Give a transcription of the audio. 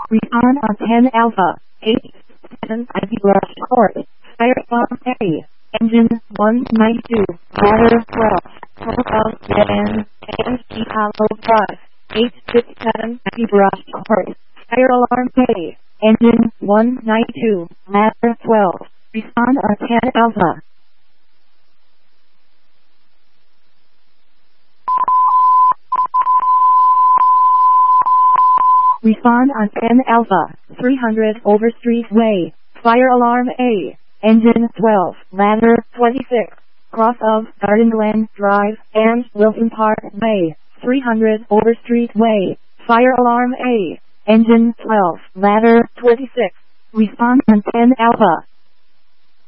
Respond on 10 Alpha, 8, 7, IV Rush Court, Firebomb A, Engine 192, Ladder 12, Hotel N, NC Hollow Drive, 867, IV Rush Court, Fire Alarm A, Engine 192, Ladder 12, respond on 10 Alpha. Respond on 10 Alpha, 300 Overstreet Way, Fire Alarm A, Engine 12, Ladder 26, cross of Garden Glen Drive and Wilson Park Way, 300 Overstreet Way, Fire Alarm A, Engine 12, Ladder 26, respond on 10 Alpha.